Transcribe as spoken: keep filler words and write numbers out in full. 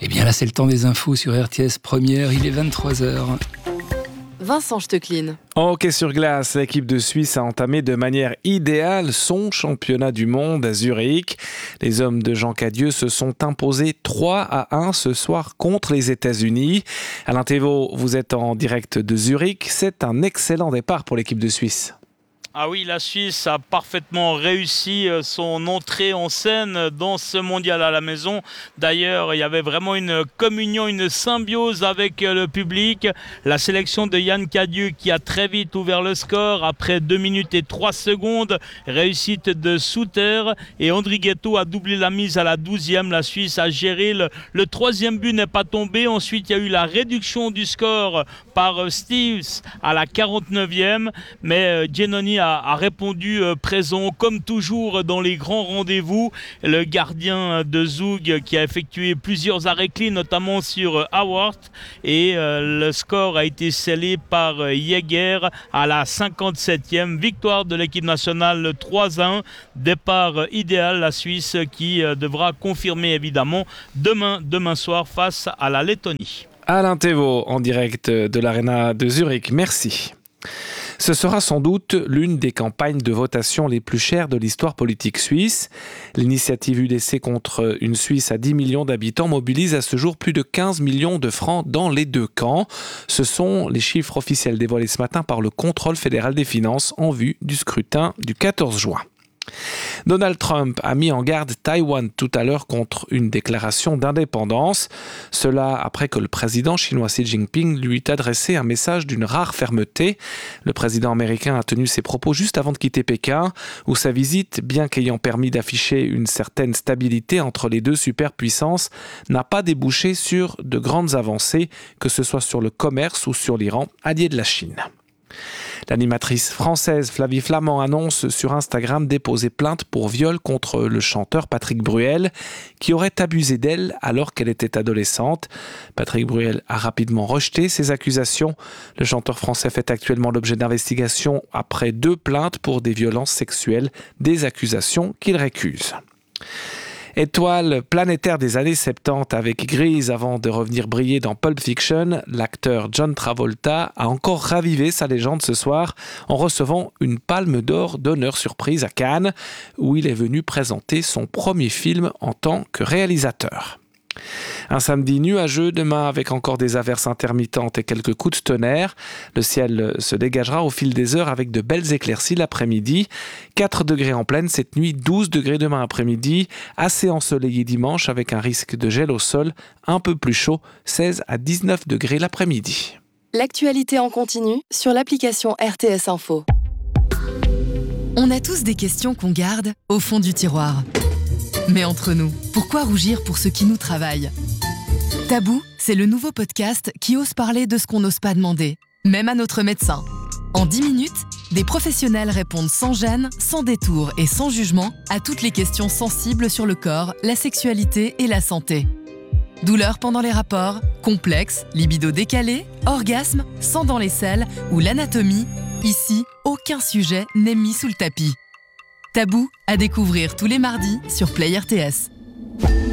Eh bien là, c'est le temps des infos sur R T S Première, il est vingt-trois heures. Vincent Stecklin. En hockey sur glace, l'équipe de Suisse a entamé de manière idéale son championnat du monde à Zurich. Les hommes de Jean Cadieux se sont imposés trois à un ce soir contre les États-Unis. Alain Thévault, vous êtes en direct de Zurich. C'est un excellent départ pour l'équipe de Suisse. Ah oui, la Suisse a parfaitement réussi son entrée en scène dans ce mondial à la maison. D'ailleurs, il y avait vraiment une communion, une symbiose avec le public. La sélection de Yann Cadieux qui a très vite ouvert le score après deux minutes et trois secondes. Réussite de Souter et André Ghetto a doublé la mise à la douzième. La Suisse a géré. Le, le troisième but n'est pas tombé. Ensuite, il y a eu la réduction du score par Steves à la quarante-neuvième. Mais Giannoni a a répondu présent comme toujours dans les grands rendez-vous. Le gardien de Zug qui a effectué plusieurs arrêts clés, notamment sur Howard, et le score a été scellé par Jäger à la cinquante-septième. Victoire de l'équipe nationale trois à un. Départ idéal, la Suisse qui devra confirmer évidemment demain, demain soir face à la Lettonie. Alain Thévault en direct de l'Arena de Zurich. Merci. Ce sera sans doute l'une des campagnes de votation les plus chères de l'histoire politique suisse. L'initiative U D C contre une Suisse à dix millions d'habitants mobilise à ce jour plus de quinze millions de francs dans les deux camps. Ce sont les chiffres officiels dévoilés ce matin par le Contrôle fédéral des finances en vue du scrutin du quatorze juin. Donald Trump a mis en garde Taïwan tout à l'heure contre une déclaration d'indépendance. Cela après que le président chinois Xi Jinping lui eut adressé un message d'une rare fermeté. Le président américain a tenu ses propos juste avant de quitter Pékin, où sa visite, bien qu'ayant permis d'afficher une certaine stabilité entre les deux superpuissances, n'a pas débouché sur de grandes avancées, que ce soit sur le commerce ou sur l'Iran, allié de la Chine. L'animatrice française Flavie Flament annonce sur Instagram déposer plainte pour viol contre le chanteur Patrick Bruel, qui aurait abusé d'elle alors qu'elle était adolescente. Patrick Bruel a rapidement rejeté ces accusations. Le chanteur français fait actuellement l'objet d'investigations après deux plaintes pour des violences sexuelles, des accusations qu'il récuse. Étoile planétaire des années soixante-dix avec Grease avant de revenir briller dans Pulp Fiction, l'acteur John Travolta a encore ravivé sa légende ce soir en recevant une palme d'or d'honneur surprise à Cannes, où il est venu présenter son premier film en tant que réalisateur. Un samedi nuageux demain avec encore des averses intermittentes et quelques coups de tonnerre. Le ciel se dégagera au fil des heures avec de belles éclaircies l'après-midi. quatre degrés en pleine cette nuit, douze degrés demain après-midi. Assez ensoleillé dimanche avec un risque de gel au sol, un peu plus chaud, seize à dix-neuf degrés l'après-midi. L'actualité en continu sur l'application R T S Info. On a tous des questions qu'on garde au fond du tiroir. Mais entre nous, pourquoi rougir pour ce qui nous travaille ? Tabou, c'est le nouveau podcast qui ose parler de ce qu'on n'ose pas demander, même à notre médecin. En dix minutes, des professionnels répondent sans gêne, sans détour et sans jugement à toutes les questions sensibles sur le corps, la sexualité et la santé. Douleurs pendant les rapports, complexes, libido décalé, orgasme, sang dans les selles ou l'anatomie, ici, aucun sujet n'est mis sous le tapis. Tabou à découvrir tous les mardis sur Play R T S.